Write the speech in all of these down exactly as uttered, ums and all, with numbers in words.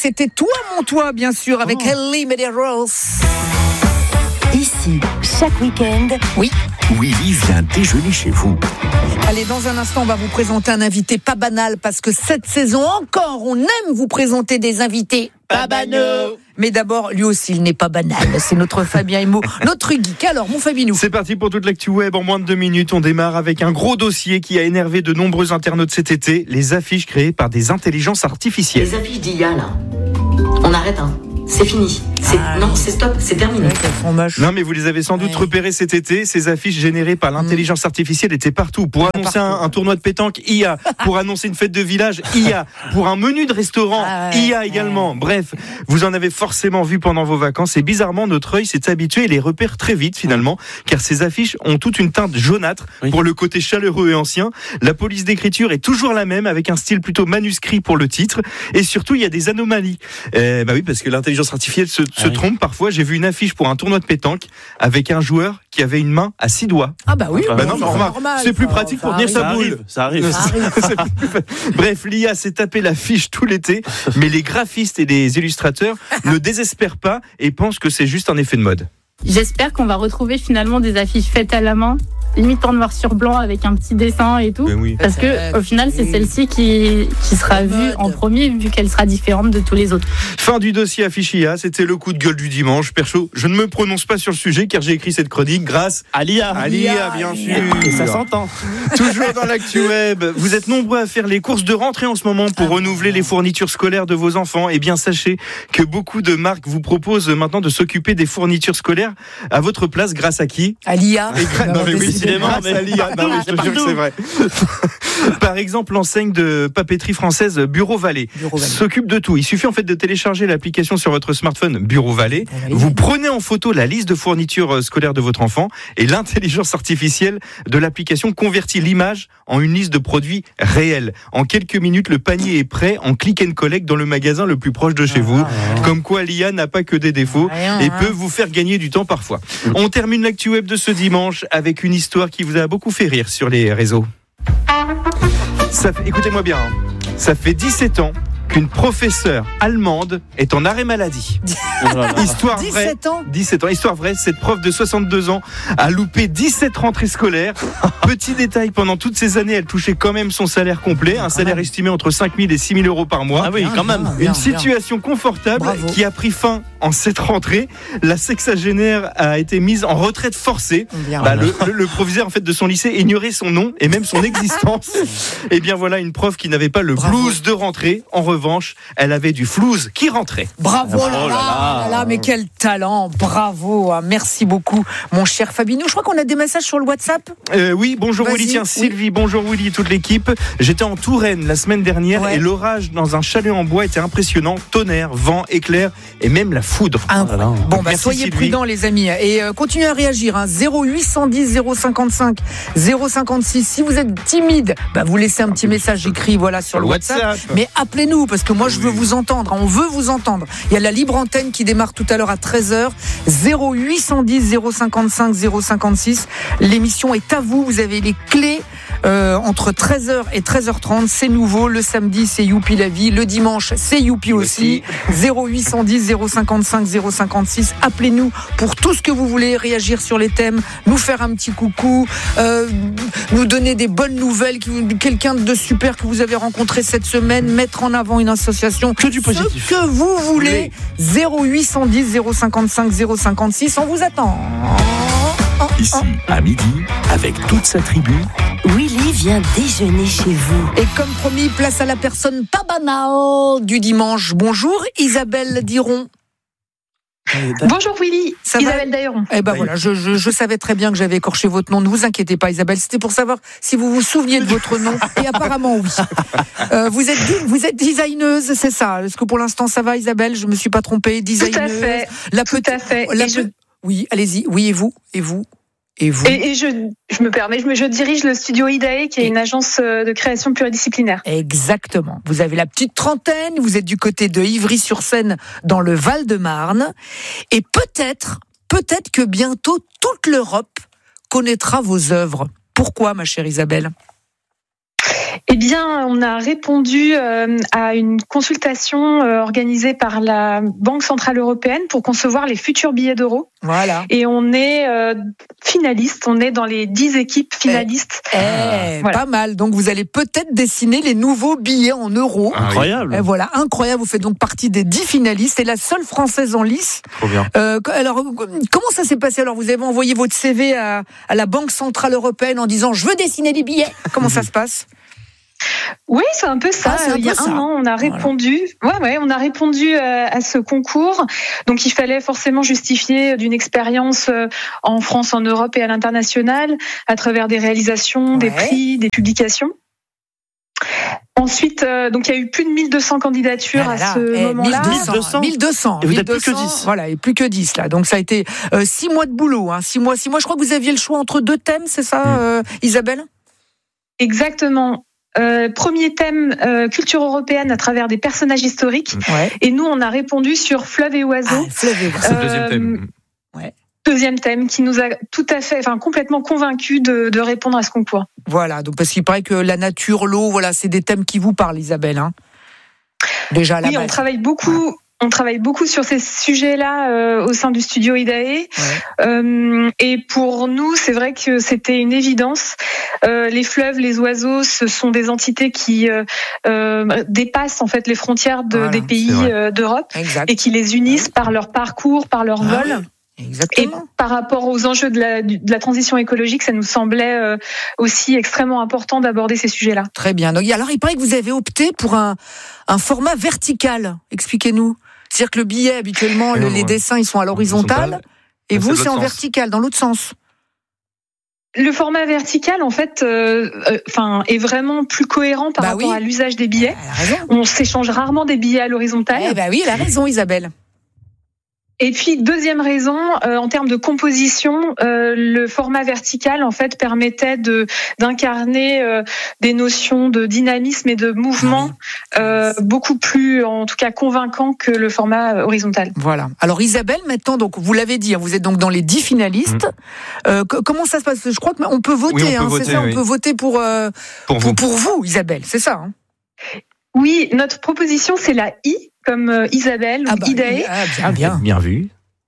c'était Toi mon toi, bien sûr, avec Oh. Ellie Medeiros. Ici, chaque week-end, Oui. Willy vient déjeuner chez vous. Allez, dans un instant, on va vous présenter un invité pas banal, parce que cette saison encore, on aime vous présenter des invités pas banaux. Mais d'abord, lui aussi, il n'est pas banal. C'est notre Fabien Imo, notre geek. Alors, mon Fabinou. C'est parti pour toute l'actu web en moins de deux minutes. On démarre avec un gros dossier qui a énervé de nombreux internautes cet été, les affiches créées par des intelligences artificielles. Les affiches d'I A là, on arrête hein. C'est fini. C'est... Ah, non, oui. c'est stop, c'est terminé. Ouais, qu'elles sont moches. Non mais vous les avez sans doute Ouais. repérées cet été, ces affiches générées par l'intelligence artificielle étaient partout. Pour annoncer un, un tournoi de pétanque, I A. Pour annoncer une fête de village, I A. Pour un menu de restaurant, Ah ouais. I A également. Bref, vous en avez forcément vu pendant vos vacances et bizarrement notre œil s'est habitué et les repère très vite finalement, car ces affiches ont toute une teinte jaunâtre Oui. pour le côté chaleureux et ancien. La police d'écriture est toujours la même avec un style plutôt manuscrit pour le titre et surtout il y a des anomalies. Euh, bah oui parce que l'intelligence artificielle se, se Ah oui. trompe parfois. J'ai vu une affiche pour un tournoi de pétanque avec un joueur qui avait une main à six doigts. Ah bah oui. Bah non, mais remarque, normal, c'est plus ça, pratique ça pour tenir arrive. sa Ça boule. arrive, ça arrive. Ça arrive. C'est plus fa- Bref, l'I A s'est tapé l'affiche tout l'été, mais les graphistes et les illustrateurs ne désespèrent pas et pensent que c'est juste un effet de mode. J'espère qu'on va retrouver finalement des affiches faites à la main, limite en noir sur blanc avec un petit dessin et tout. Ben oui. Parce que au final, c'est celle-ci qui, qui sera La vue mode. en premier, vu qu'elle sera différente de tous les autres. Fin du dossier affiche I A, c'était le coup de gueule du dimanche. Perso, je ne me prononce pas sur le sujet car j'ai écrit cette chronique grâce À l'I A. à l'I A, bien sûr. Et ça s'entend. Toujours dans l'actu web, vous êtes nombreux à faire les courses de rentrée en ce moment pour renouveler les fournitures scolaires de vos enfants. Eh bien, sachez que beaucoup de marques vous proposent maintenant de s'occuper des fournitures scolaires à votre place grâce à qui ? À l'I A. Et gra- non, mais oui, décidément, grâce mais à l'I A. Non, mais je te jure que c'est vrai. Par exemple, l'enseigne de papeterie française Bureau Vallée Bureau Vallée. s'occupe de tout. Il suffit en fait de télécharger l'application sur votre smartphone Bureau Vallée. Oui. Vous prenez en photo la liste de fournitures scolaires de votre enfant et l'intelligence artificielle de l'application convertit l'image en une liste de produits réels. En quelques minutes, le panier est prêt en click and collect dans le magasin le plus proche de chez vous. Comme quoi l'I A n'a pas que des défauts Rien, et hein. peut vous faire gagner du temps parfois. On termine l'actu web de ce dimanche avec une histoire qui vous a beaucoup fait rire sur les réseaux. Ça fait- écoutez-moi bien, hein. Ça fait dix-sept ans qu'une professeure allemande est en arrêt maladie. Histoire vraie. dix-sept ans. dix-sept ans. Histoire vraie, cette prof de soixante-deux ans a loupé dix-sept rentrées scolaires. Petit détail, pendant toutes ces années, elle touchait quand même son salaire complet, un salaire estimé entre cinq mille et six mille euros par mois. Ah oui, quand même. Bien, Une bien. situation confortable Bravo. qui a pris fin en cette rentrée. La sexagénaire a été mise en retraite forcée. Bien. Bah, le, le- le proviseur en fait de son lycée ignorait son nom et même son existence. Et bien voilà une prof qui n'avait pas le Bravo. blues de rentrée. En revanche, elle avait du flouze qui rentrait. Bravo, Oh là, là là, là. là, là, mais quel talent, bravo, hein. Merci beaucoup, mon cher Fabinou. Je crois qu'on a des messages sur le WhatsApp. Euh, oui, bonjour Vas-y, Willy, tiens oui. Sylvie, bonjour Willy et toute l'équipe. J'étais en Touraine la semaine dernière Ouais. et l'orage dans un chalet en bois était impressionnant. Tonnerre, vent, éclair et même la foudre. Incroyable. Bon, bah, Merci, soyez Sylvie. prudents, les amis. Et euh, continuez à réagir. Hein. zéro huit cent dix zéro cinquante-cinq zéro cinquante-six. Si vous êtes timide, bah, vous laissez un petit message écrit voilà, sur le WhatsApp. WhatsApp. Mais appelez-nous, parce que moi, je veux vous entendre. On veut vous entendre. Il y a la libre antenne qui démarre tout à l'heure à treize heures. zéro huit cent dix zéro cinquante-cinq zéro cinquante-six. L'émission est à vous. Vous avez les clés euh, entre treize heures et treize heures trente. C'est nouveau. Le samedi, c'est Youpi la vie. Le dimanche, c'est Youpi aussi. zéro huit cent dix zéro cinquante-cinq zéro cinquante-six. Appelez-nous pour tout ce que vous voulez, réagir sur les thèmes, nous faire un petit coucou, euh, nous donner des bonnes nouvelles, qui- quelqu'un de super que vous avez rencontré cette semaine, mettre en avant une association. Que du positif. Ce que vous voulez. zéro huit cent dix zéro cinquante-cinq zéro cinquante-six. On vous attend. Ici, à midi, avec toute sa tribu, Willy vient déjeuner chez vous. Et comme promis, place à la personne pas banale du dimanche. Bonjour Isabelle Diron. Bonjour Willy, Ça va Isabelle Dailleron. Eh ben voilà, je, je, je savais très bien que j'avais écorché votre nom. Ne vous inquiétez pas, Isabelle. C'était pour savoir si vous vous souveniez de votre nom. Et apparemment, oui. Euh, vous êtes vous êtes designeuse, c'est ça. Est-ce que pour l'instant ça va, Isabelle? Je me suis pas trompée. Designeuse. Tout à fait. La Tout à fait. la Et je- pe- Oui, allez-y. Oui, et vous? Et vous? Et vous? Et, et je, je me permets, je, me, je dirige le studio Idae, qui est une agence de création pluridisciplinaire. Exactement. Vous avez la petite trentaine, vous êtes du côté de Ivry-sur-Seine, dans le Val-de-Marne. Et peut-être, peut-être que bientôt toute l'Europe connaîtra vos œuvres. Pourquoi, ma chère Isabelle? Eh Eh bien, on a répondu euh, à une consultation euh, organisée par la Banque Centrale Européenne pour concevoir les futurs billets d'euros. Voilà. Et on est euh, finaliste, on est dans les dix équipes finalistes. Eh, eh, voilà. Pas mal. Donc vous allez peut-être dessiner les nouveaux billets en euros. Incroyable. Et voilà, incroyable. Vous faites donc partie des dix finalistes et la seule française en lice. Trop bien. Euh, alors, comment ça s'est passé? Alors, vous avez envoyé votre C V à, à la Banque Centrale Européenne en disant je veux dessiner les billets. Comment ça se passe? Oui, c'est un peu ça. Ah, c'est un il y a peu ça. un an, on a répondu. Voilà. Ouais, ouais, on a répondu à, à ce concours. Donc, il fallait forcément justifier d'une expérience en France, en Europe et à l'international, à travers des réalisations, Ouais. des prix, des publications. Ensuite, euh, donc il y a eu plus de mille deux cents candidatures Ah là là, à ce eh, moment-là. mille deux cents, mille deux cents, Et vous n'êtes plus mille deux cents, que dix. Voilà, et plus que dix là. Donc ça a été euh, six mois de boulot, hein, six mois, six mois. Je crois que vous aviez le choix entre deux thèmes, c'est ça, Mm. euh, Isabelle? Exactement. Euh, premier thème, euh, culture européenne à travers des personnages historiques. Ouais. Et nous, on a répondu sur fleuves et oiseaux. Ah, fleuve et oiseaux. C'est le Euh, deuxième thème. Deuxième thème qui nous a tout à fait, enfin complètement convaincus de, de répondre à ce concours. Voilà, donc parce qu'il paraît que la nature, l'eau, voilà, c'est des thèmes qui vous parlent, Isabelle. Hein. Déjà à la Oui, on base. travaille beaucoup. Ouais. On travaille beaucoup sur ces sujets-là euh, au sein du studio Idae. Ouais. Euh, et pour nous, c'est vrai que c'était une évidence. Euh, les fleuves, les oiseaux, ce sont des entités qui euh, euh, dépassent en fait les frontières de, Voilà, des pays c'est vrai. euh, d'Europe Exact. et qui les unissent par leur parcours, par leur Ah vol. oui, Et exactement. par rapport aux enjeux de la, de la transition écologique, ça nous semblait euh, aussi extrêmement important d'aborder ces sujets-là. Très bien. Donc, alors, il paraît que vous avez opté pour un, un format vertical. Expliquez-nous. C'est-à-dire que le billet, habituellement, Et le- non, les ouais. dessins, ils sont à l'horizontale. Horizontal. Et C'est vous, de c'est l'autre en sens. vertical, dans l'autre sens. Le format vertical, en fait, euh, euh, enfin, est vraiment plus cohérent par Bah rapport oui. à l'usage des billets. Elle a raison. On s'échange rarement des billets à l'horizontale. Eh ben oui, elle a raison, Isabelle. Et puis deuxième raison, euh, en termes de composition, euh, le format vertical en fait permettait de d'incarner euh, des notions de dynamisme et de mouvement euh, beaucoup plus, en tout cas, convaincants que le format horizontal. Voilà. Alors Isabelle, maintenant, donc vous l'avez dit, hein, vous êtes donc dans les dix finalistes. Euh, que- comment ça se passe? Je crois qu'on peut voter. Oui, on peut hein, voter, c'est ça, oui. on peut voter pour euh, Pour vous. pour, pour vous, Isabelle. C'est ça. Hein. Oui, notre proposition c'est la I comme euh, Isabelle ou bah, Idae. ah, bien, bien. Bien vu.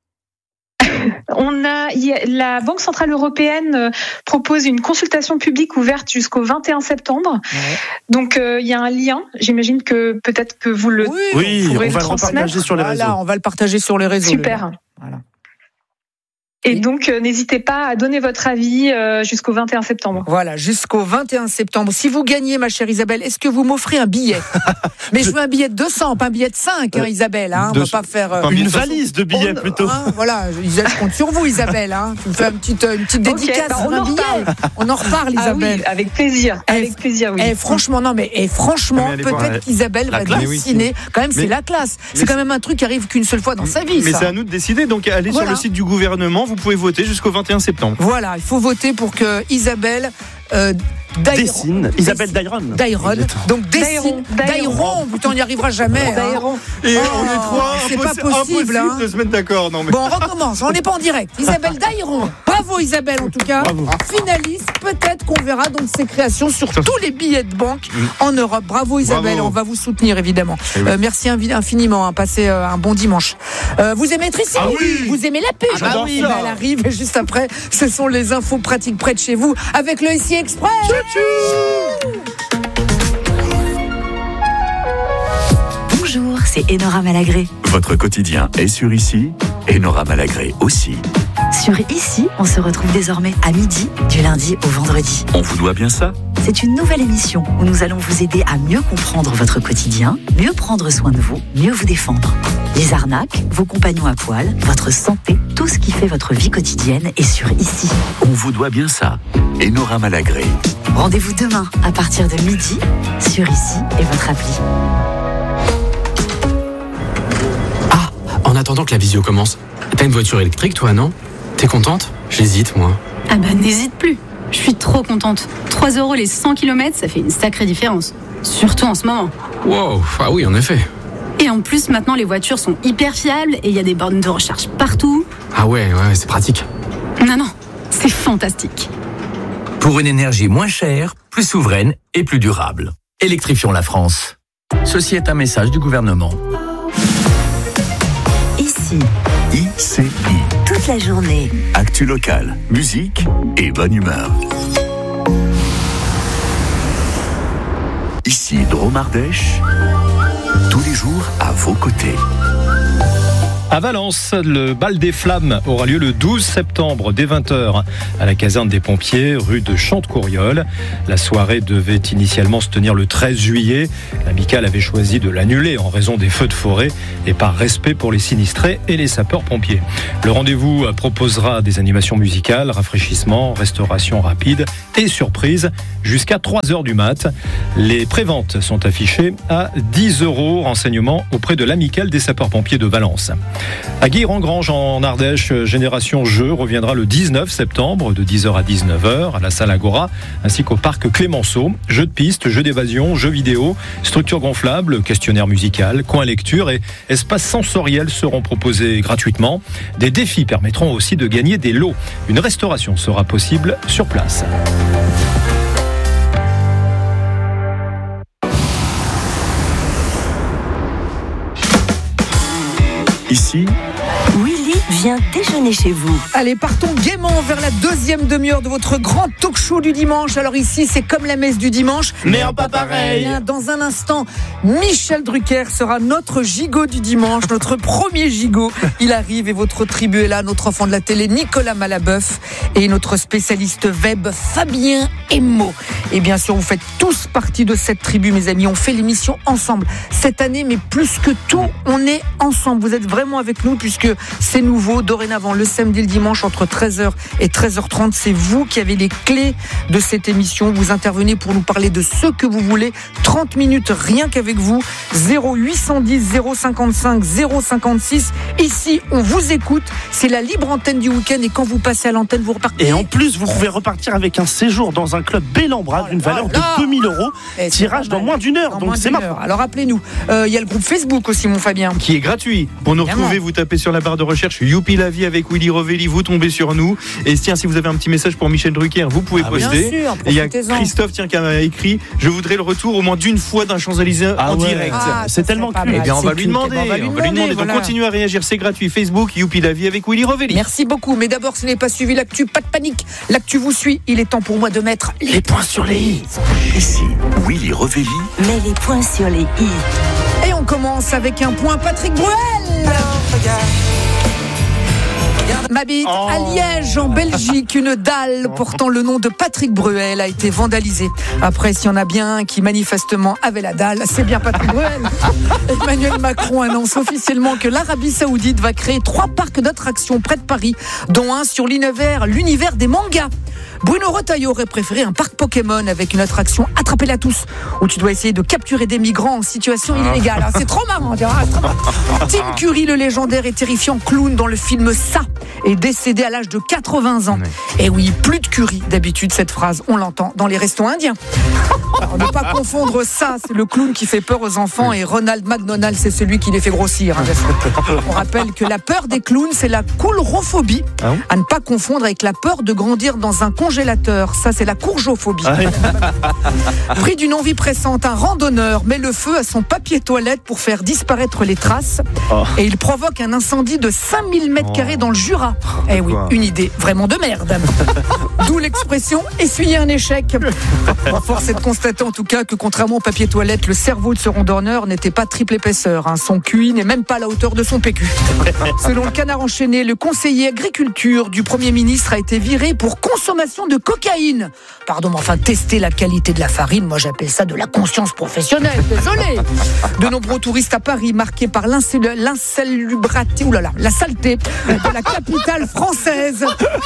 On a, il y a- la Banque Centrale Européenne euh, propose une consultation publique ouverte jusqu'au vingt et un septembre. Ouais. Donc euh, il y a un lien. J'imagine que peut-être que vous le. Oui, pourrez on va le le repartager transmettre. sur les Voilà, réseaux. on va le partager sur les réseaux. Super. Voilà. Et donc, euh, n'hésitez pas à donner votre avis euh, jusqu'au vingt et un septembre. Voilà, jusqu'au vingt et un septembre. Si vous gagnez, ma chère Isabelle, est-ce que vous m'offrez un billet? Mais je veux un billet de deux cents, pas un billet de cinq, hein, Euh, Isabelle. Hein, on deux va cents. pas faire. euh, Pas un billet Une de façon. valise de billets on- plutôt. hein, voilà, Isabelle, je compte sur vous, Isabelle. Hein. Tu me fais une petite, une petite Ok, dédicace bah, on sur un en billet. reparle. On en reparle, Ah Isabelle. oui, avec plaisir. Eh, Avec plaisir, oui. Eh, franchement, non, mais eh, franchement, Mais allez voir, peut-être ouais. qu'Isabelle La va classe. dessiner. Quand même, c'est Mais- la classe. mais C'est quand même un truc qui arrive qu'une seule fois dans sa vie. Mais ça. c'est à nous de décider. Donc allez Voilà. sur le site du gouvernement. Vous pouvez voter jusqu'au vingt et un septembre. Voilà, il faut voter pour que Isabelle euh, Dairon- Dessine. Isabelle Dairon. Dairon. Donc dessine. Dairon. Dairon. Putain, on n'y arrivera jamais. hein. Dairon. Et Oh, on est trois. c'est pas impossi- possible, impossible hein. de se mettre d'accord. Non mais. Bon, on recommence. On n'est pas en direct. Isabelle Dairon. Bravo Isabelle en tout cas. Bravo. Finaliste. Peut-être qu'on verra donc ses créations sur Sur- tous les billets de banque Mm. en Europe. Bravo Isabelle. Bravo. On va vous soutenir évidemment. Eh oui. Euh, merci invi- infiniment. Hein. Passez euh, un bon dimanche. Euh, vous aimez Tracy? Ah oui. Vous aimez la pêche? j'adore oui. ça. Ben, elle arrive et juste après, ce sont les infos pratiques près de chez vous avec le Ici Express. Bonjour, c'est Enora Malagré. Votre quotidien est sur Ici et Nora Malagré aussi. Sur Ici, on se retrouve désormais à midi, du lundi au vendredi. On vous doit bien ça? C'est une nouvelle émission où nous allons vous aider à mieux comprendre votre quotidien, mieux prendre soin de vous, mieux vous défendre. Les arnaques, vos compagnons à poil, votre santé, tout ce qui fait votre vie quotidienne est sur Ici. On vous doit bien ça. Et Nora Malagré. Rendez-vous demain à partir de midi sur Ici et votre appli. Ah, en attendant que la visio commence, t'as une voiture électrique toi, non? T'es contente? J'hésite moi. Ah bah n'hésite plus. Je suis trop contente. trois euros les cent kilomètres, ça fait une sacrée différence. Surtout en ce moment. Wow, ah oui en effet. Et en plus, maintenant, les voitures sont hyper fiables et il y a des bornes de recharge partout. Ah ouais, ouais, c'est pratique. Non, non, c'est fantastique. Pour une énergie moins chère, plus plus souveraine et plus durable. Électrifions la France. Ceci est un message du gouvernement. Ici, I C I. toute la journée. Actu locale, musique et bonne humeur. Ici Drôme Ardèche, tous les jours à vos côtés. À Valence, le bal des flammes aura lieu le douze septembre dès vingt heures à la caserne des pompiers, rue de Chantecouriol. La soirée devait initialement se tenir le treize juillet. L'amicale avait choisi de l'annuler en raison des feux de forêt et par respect pour les sinistrés et les sapeurs-pompiers. Le rendez-vous proposera des animations musicales, rafraîchissements, restauration rapide et surprise jusqu'à trois heures du mat. Les préventes sont affichées à dix euros. Renseignements auprès de l'amicale des sapeurs-pompiers de Valence. À Guilherand-Granges en Ardèche, Génération Jeux reviendra le dix-neuf septembre de dix heures à dix-neuf heures à la salle Agora ainsi qu'au parc Clémenceau. Jeux de piste, jeux d'évasion, jeux vidéo, structures gonflables, questionnaire musical, coin lecture et espace sensoriel seront proposés gratuitement. Des défis permettront aussi de gagner des lots. Une restauration sera possible sur place. Ici, Willy vient déjeuner chez vous. Allez, partons gaiement vers la deuxième demi-heure de votre grand talk show du dimanche. Alors ici, c'est comme la messe du dimanche, mais en pas pareil. Dans un instant, Michel Drucker sera notre gigot du dimanche, notre premier gigot. Il arrive et votre tribu est là, notre enfant de la télé, Nicolas Malabeuf, et notre spécialiste web, Fabien Emo. Et bien sûr, vous faites tous partie de cette tribu, mes amis. On fait l'émission ensemble cette année, mais plus que tout, on est ensemble. Vous êtes vraiment avec nous puisque c'est nouveau. Dorénavant, le samedi et le dimanche, entre treize heures et treize heures trente, c'est vous qui avez les clés de cette émission. Vous intervenez pour nous parler de ce que vous voulez. trente minutes, rien qu'avec vous. zéro huit cent dix zéro cinquante-cinq zéro cinquante-six. Ici, on vous écoute. C'est la libre antenne du week-end. Et quand vous passez à l'antenne, vous repartez. Et en plus, vous pouvez repartir avec un séjour dans un club bel en bras d'une valeur de deux mille euros. Et tirage dans moins d'une heure. Dans donc moins c'est d'une maintenant. heure. Alors appelez-nous. Il euh, y a le groupe Facebook aussi, mon Fabien. Qui est gratuit. Pour nous Évidemment. retrouver, vous tapez sur la barre de recherche Youpi la vie avec Willy Rovelli, vous tombez sur nous. Et tiens, si vous avez un petit message pour Michel Drucker, vous pouvez Ah, poster. bien sûr, et il y a profitez-en. Christophe tiens, qui a écrit je voudrais le retour au moins d'une fois d'un Champs-Élysées Ah en ouais. direct. Ah, c'est ça tellement serait pas cute. mal. Eh bien, on C'est va lui cute. demander. Eh ben, on va lui On va lui demander. voilà. Donc, continuez à réagir. C'est gratuit. Facebook, Youpi la vie avec Willy Rovelli. Merci beaucoup. Mais d'abord, ce n'est pas suivi l'actu. Pas de panique. L'actu vous suit. Il est temps pour moi de mettre les points sur les i. ici Willy Rovelli. Mets les points sur les i. Et on commence avec un point Patrick Bruel. M'habite Oh. à Liège, en Belgique. Une dalle portant le nom de Patrick Bruel a été vandalisée. Après, s'il y en a bien un qui manifestement avait la dalle, c'est bien Patrick Bruel. Emmanuel Macron annonce officiellement que l'Arabie Saoudite va créer trois parcs d'attractions près de Paris, dont un sur l'univers, l'univers des mangas. Bruno Retailleau aurait préféré un parc Pokémon avec une attraction Attrapez-la tous, où tu dois essayer de capturer des migrants en situation illégale. Ah, c'est trop marrant, ah, c'est trop marrant. Tim Curry, le légendaire et terrifiant clown dans le film Ça, est décédé à l'âge de quatre-vingts ans. Et oui, plus de curry. D'habitude, cette phrase, on l'entend dans les restos indiens. Alors, ne pas confondre Ça, c'est le clown qui fait peur aux enfants, et Ronald McDonald, c'est celui qui les fait grossir. On rappelle que la peur des clowns, c'est la coulrophobie, Ah bon à ne pas confondre avec la peur de grandir dans un congélateur. Ça, c'est la courgeophobie. Ah oui. Pris d'une envie pressante, un randonneur met le feu à son papier toilette pour faire disparaître les traces. Oh. Et il provoque un incendie de cinq mille mètres carrés dans le Jura. Eh oui, Quoi. une idée vraiment de merde. D'où l'expression essuyer un échec. Bon, force est de constater en tout cas que contrairement au papier toilette, le cerveau de ce randonneur n'était pas triple épaisseur. Hein. Son Q I n'est même pas à la hauteur de son P Q. Selon le Canard enchaîné, le conseiller agriculture du Premier ministre a été viré pour consommation de cocaïne. Pardon, mais enfin, tester la qualité de la farine, moi j'appelle ça de la conscience professionnelle. Désolé. De nombreux touristes à Paris, marqués par l'insal- l'insalubrité, oulala, la saleté de la capitale française.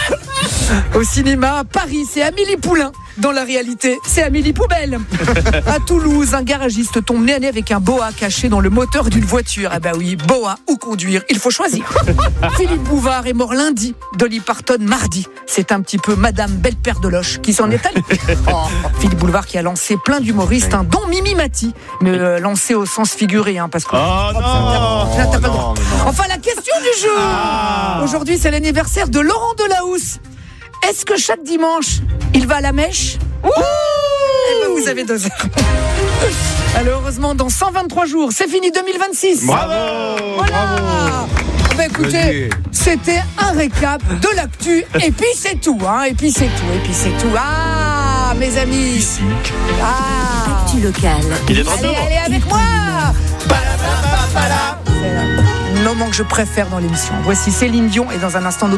Au cinéma, à Paris, c'est Amélie Poulain. Dans la réalité, c'est Amélie Poubelle. À Toulouse, un garagiste tombe nez à nez avec un boa caché dans le moteur d'une voiture. Eh ben oui, boa ou conduire, il faut choisir. Philippe Bouvard est mort lundi, Dolly Parton mardi. C'est un petit peu Madame Belle-Père de Loche qui s'en est allée. Oh, Philippe Bouvard qui a lancé plein d'humoristes, un dont Mimi Mati, mais euh, lancé au sens figuré, hein, parce que. Oh non, Là, t'as pas le droit. non, mais non. Enfin, la question du jour. Ah. Aujourd'hui, c'est l'anniversaire de Laurent Delahousse. Est-ce que chaque dimanche, il va à la mèche ? ben, vous avez deux heures. Alors, heureusement, dans cent vingt-trois jours, c'est fini deux mille vingt-six. Bravo, voilà. bravo. Ben, écoutez, c'était un récap de l'actu. Et puis, c'est tout. Hein. Et puis, c'est tout. Et puis, c'est tout. Ah, mes amis. Ici. Ah. Actu locale. Il est de Allez, retour. allez avec moi. C'est le moment que je préfère dans l'émission. Voici Céline Dion et dans un instant, notre